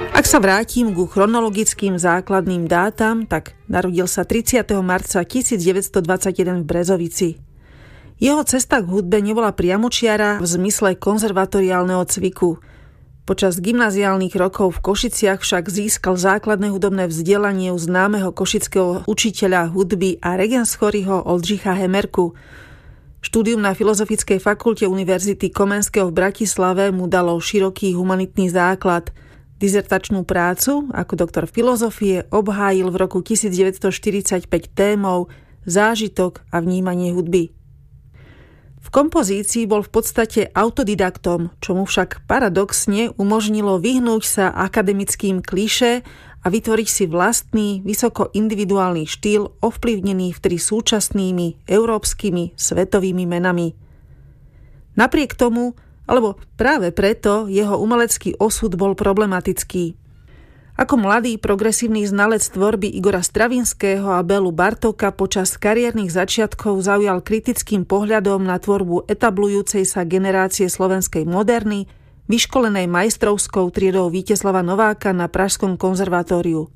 Ak sa vrátim ku chronologickým základným dátam, tak narodil sa 30. marca 1921 v Brezovici. Jeho cesta k hudbe nebola priamočiara v zmysle konzervatoriálneho cviku. Počas gymnaziálnych rokov v Košiciach však získal základné hudobné vzdelanie u známeho košického učiteľa hudby a regenschoriho Oldřicha Hemerku. Štúdium na Filozofickej fakulte Univerzity Komenského v Bratislave mu dalo široký humanitný základ. Dizertačnú prácu ako doktor filozofie obhájil v roku 1945 témou Zážitok a vnímanie hudby. V kompozícii bol v podstate autodidaktom, čo mu však paradoxne umožnilo vyhnúť sa akademickým klišé a vytvoriť si vlastný, vysoko individuálny štýl ovplyvnený vtedy súčasnými európskymi svetovými menami. Napriek tomu, alebo práve preto, jeho umelecký osud bol problematický. Ako mladý progresívny znalec tvorby Igora Stravinského a Bélu Bartóka počas kariérnych začiatkov zaujal kritickým pohľadom na tvorbu etablujúcej sa generácie slovenskej moderny, vyškolenej majstrovskou triedou Víteslava Nováka na Pražskom konzervatóriu.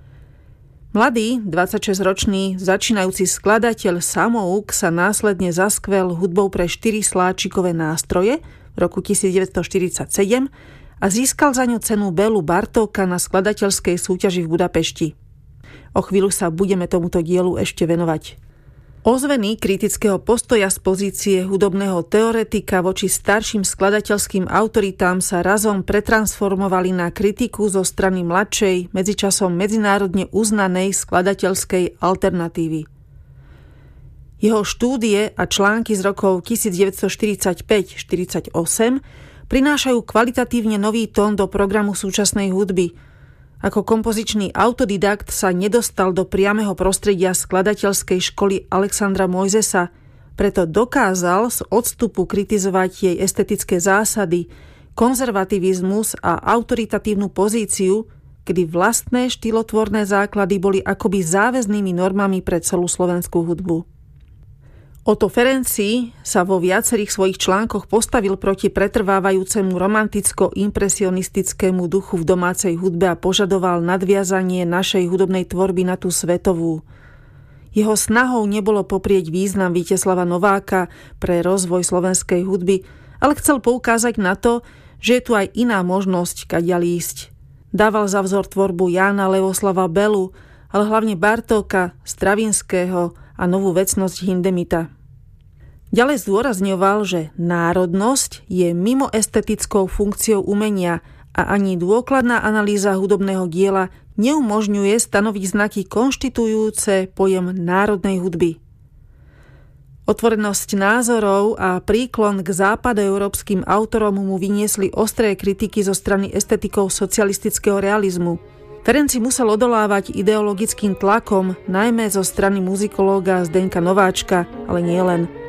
Mladý, 26-ročný, začínajúci skladateľ Samouk sa následne zaskvel hudbou pre 4 sláčikové nástroje v roku 1947 a získal za ňu cenu Bélu Bartóka na skladateľskej súťaži v Budapešti. O chvíľu sa budeme tomuto dielu ešte venovať. Ozveny kritického postoja z pozície hudobného teoretika voči starším skladateľským autoritám sa razom pretransformovali na kritiku zo strany mladšej, medzičasom medzinárodne uznanej skladateľskej alternatívy. Jeho štúdie a články z rokov 1945-48 prinášajú kvalitatívne nový tón do programu súčasnej hudby. Ako kompozičný autodidakt sa nedostal do priameho prostredia skladateľskej školy Alexandra Mojzesa, preto dokázal z odstupu kritizovať jej estetické zásady, konzervativizmus a autoritatívnu pozíciu, kedy vlastné štýlotvorné základy boli akoby záväznými normami pre celú slovenskú hudbu. Otto Ferenci sa vo viacerých svojich článkoch postavil proti pretrvávajúcemu romanticko-impresionistickému duchu v domácej hudbe a požadoval nadviazanie našej hudobnej tvorby na tú svetovú. Jeho snahou nebolo poprieť význam Víteslava Nováka pre rozvoj slovenskej hudby, ale chcel poukázať na to, že je tu aj iná možnosť, kadiaľ ísť. Dával za vzor tvorbu Jána Leoslava Belu, ale hlavne Bartóka, Stravinského a novú vecnosť Hindemita. Ďalej zdôrazňoval, že národnosť je mimo estetickou funkciou umenia a ani dôkladná analýza hudobného diela neumožňuje stanoviť znaky konštitujúce pojem národnej hudby. Otvorenosť názorov a príklon k západoeurópskym autorom mu vyniesli ostré kritiky zo strany estetikov socialistického realizmu. Ferenci musel odolávať ideologickým tlakom, najmä zo strany muzikológa Zdenka Nováčka, ale nie len.